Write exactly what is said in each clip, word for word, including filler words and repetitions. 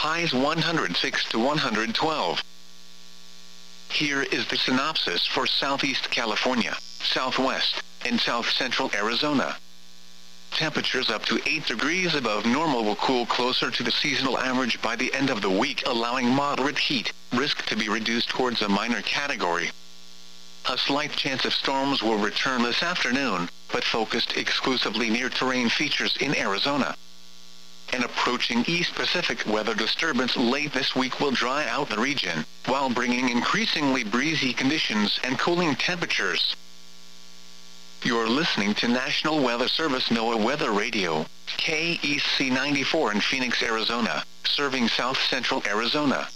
highs one hundred six to one hundred twelve. Here is the synopsis for Southeast California, Southwest, and South Central Arizona. Temperatures up to eight degrees above normal will cool closer to the seasonal average by the end of the week, allowing moderate heat risk to be reduced towards a minor category. A slight chance of storms will return this afternoon, but focused exclusively near terrain features in Arizona. An approaching East Pacific weather disturbance late this week will dry out the region, while bringing increasingly breezy conditions and cooling temperatures. You're listening to National Weather Service NOAA Weather Radio, K E C ninety-four in Phoenix, Arizona, serving South Central Arizona.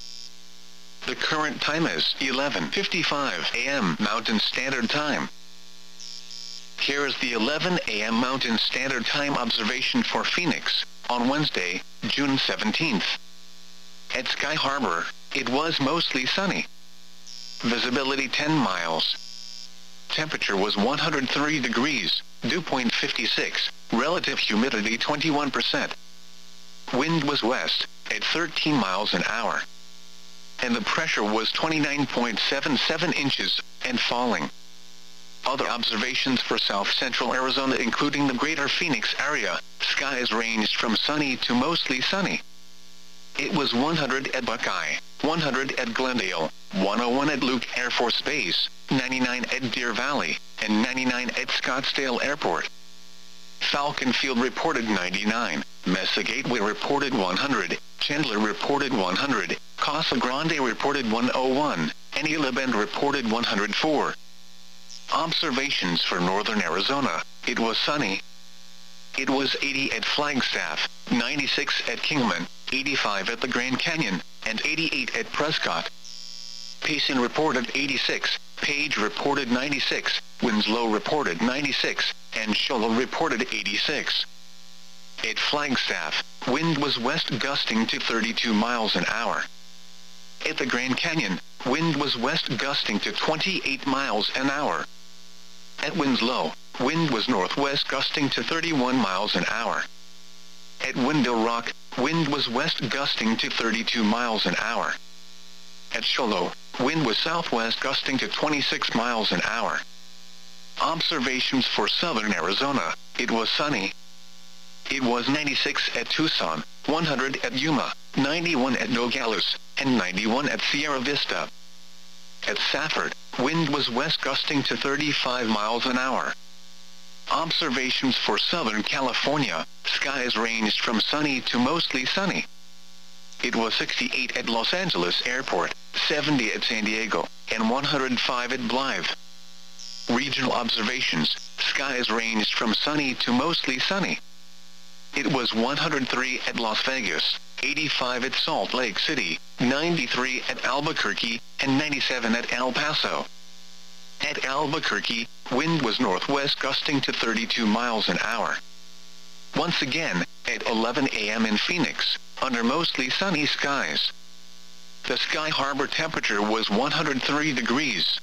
The current time is eleven fifty-five a m Mountain Standard Time. Here is the eleven a m Mountain Standard Time observation for Phoenix, on Wednesday, June seventeenth. At Sky Harbor, it was mostly sunny. Visibility ten miles. Temperature was one hundred three degrees, dew point fifty-six, relative humidity twenty-one percent. Wind was west, at thirteen miles an hour. And the pressure was twenty-nine point seven seven inches, and falling. Other observations for South Central Arizona, including the greater Phoenix area, skies ranged from sunny to mostly sunny. It was one hundred at Buckeye, one hundred at Glendale, one oh one at Luke Air Force Base, ninety-nine at Deer Valley, and ninety-nine at Scottsdale Airport. Falcon Field reported ninety-nine, Mesa Gateway reported one hundred, Chandler reported one hundred, Casa Grande reported one oh one, and Isla Bend reported one hundred four. Observations for northern Arizona: it was sunny. It was eighty at Flagstaff, ninety-six at Kingman, eighty-five at the Grand Canyon, and eighty-eight at Prescott. Payson reported eighty-six, Page reported ninety-six, Winslow reported ninety-six, and Show Low reported eighty-six. At Flagstaff, wind was west gusting to thirty-two miles an hour. At the Grand Canyon, wind was west gusting to twenty-eight miles an hour. At Winslow, wind was northwest gusting to thirty-one miles an hour. At Window Rock, wind was west gusting to thirty-two miles an hour. At Show Low, wind was southwest gusting to twenty-six miles an hour. Observations for southern Arizona: it was sunny. It was ninety-six at Tucson, one hundred at Yuma, ninety-one at Nogales, and ninety-one at Sierra Vista. At Safford, wind was west gusting to thirty-five miles an hour. Observations for Southern California: skies ranged from sunny to mostly sunny. It was sixty-eight at Los Angeles Airport, seventy at San Diego, and one hundred five at Blythe. Regional observations: skies ranged from sunny to mostly sunny. It was one hundred three at Las Vegas, eighty-five at Salt Lake City, ninety-three at Albuquerque, and ninety-seven at El Paso. At Albuquerque, wind was northwest gusting to thirty-two miles an hour. Once again, at eleven a m in Phoenix, under mostly sunny skies. The Sky Harbor temperature was one hundred three degrees.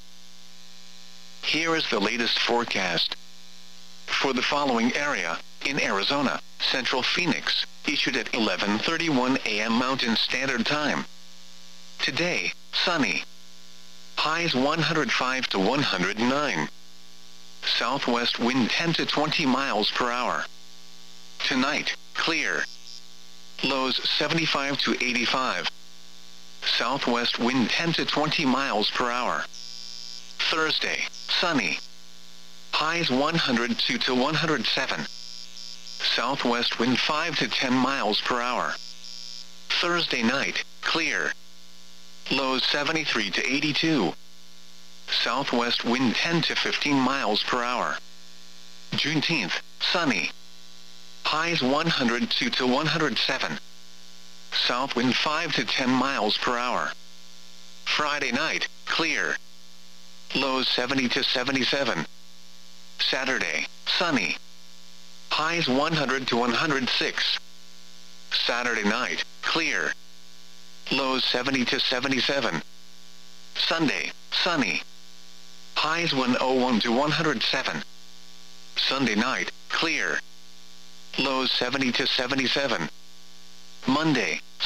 Here is the latest forecast. For the following area, in Arizona, Central Phoenix, issued at eleven thirty-one a m Mountain Standard Time. Today, sunny. Highs one hundred five to one hundred nine. Southwest wind ten to twenty miles per hour. Tonight, clear. Lows seventy-five to eighty-five. Southwest wind ten to twenty miles per hour. Thursday, sunny. Highs one hundred two to one hundred seven. Southwest wind five to ten miles per hour. Thursday night, clear. Lows seventy-three to eighty-two. Southwest wind ten to fifteen miles per hour. Juneteenth, sunny. Highs one hundred two to one hundred seven. South wind five to ten miles per hour. Friday night, clear. Lows seventy to seventy-seven. Saturday, sunny. Highs one hundred to one hundred six. Saturday night, clear. Lows seventy to seventy-seven. Sunday, sunny. Highs one oh one to one hundred seven. Sunday night, clear. Lows seventy to seventy-seven. Monday,